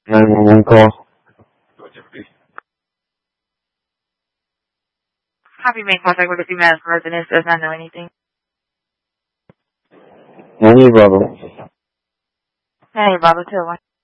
911 call. Have you made contact with the female resident? Does not know anything. Any Bravo. Hey, Bravo 201.